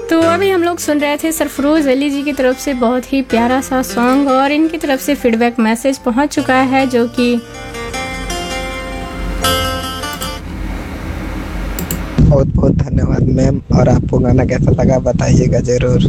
तो अभी हम लोग सुन रहे थे सरफरोज अली जी की तरफ से बहुत ही प्यारा सा सॉन्ग, और इनकी तरफ से फीडबैक मैसेज पहुंच चुका है जो कि बहुत बहुत धन्यवाद मैम। और आपको गाना कैसा लगा बताइएगा जरूर।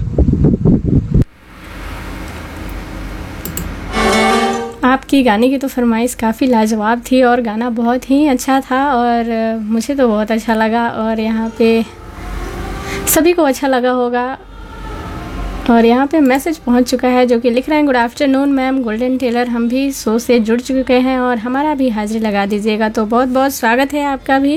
आपकी गाने की तो फरमाइश काफ़ी लाजवाब थी और गाना बहुत ही अच्छा था, और मुझे तो बहुत अच्छा लगा, और यहाँ पे सभी को अच्छा लगा होगा। और यहाँ पे मैसेज पहुँच चुका है जो कि लिख रहे हैं, good afternoon ma'am golden Taylor, हम भी शो से जुड़ चुके हैं और हमारा भी हाजिरी लगा दीजिएगा। तो बहुत बहुत स्वागत है आपका भी।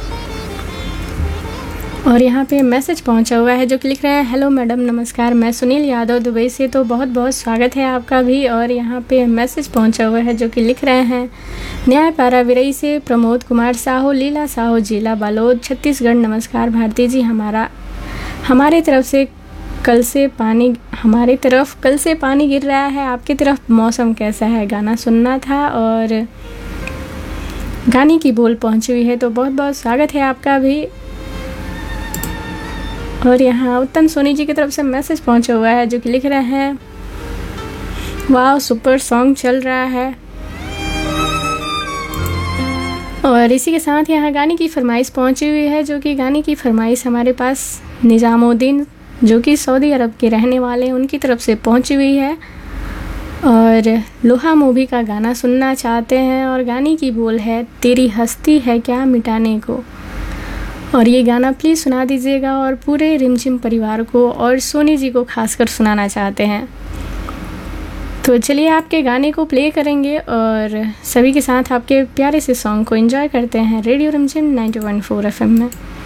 और यहाँ पे मैसेज पहुँचा हुआ है जो कि लिख रहे हैं, हेलो मैडम नमस्कार, मैं सुनील यादव दुबई से। तो बहुत बहुत स्वागत है आपका भी। और यहाँ पे मैसेज पहुँचा हुआ है जो कि लिख रहे हैं, न्याय पारा विरई से प्रमोद कुमार साहू, लीला साहू, जिला बालोद, छत्तीसगढ़। नमस्कार भारती जी, हमारे तरफ से कल से पानी गिर रहा है, आपकी तरफ मौसम कैसा है, गाना सुनना था। और गाने की बोल पहुँची हुई है, तो बहुत बहुत स्वागत है आपका भी। और यहाँ उत्तम सोनी जी की तरफ से मैसेज पहुँचा हुआ है जो कि लिख रहे हैं, वाह सुपर सॉन्ग चल रहा है। और इसी के साथ यहाँ गाने की फरमाइश पहुँची हुई है जो कि गाने की फरमाइश हमारे पास निज़ामुद्दीन जो कि सऊदी अरब के रहने वाले हैं उनकी तरफ से पहुँची हुई है, और लोहा मूवी का गाना सुनना चाहते हैं। और गाने की बोल है, तेरी हस्ती है क्या मिटाने को। और ये गाना प्लीज़ सुना दीजिएगा, और पूरे रिमझिम परिवार को और सोनी जी को खासकर सुनाना चाहते हैं। तो चलिए आपके गाने को प्ले करेंगे और सभी के साथ आपके प्यारे से सॉन्ग को एंजॉय करते हैं रेडियो रिमझिम 90.4 FM में।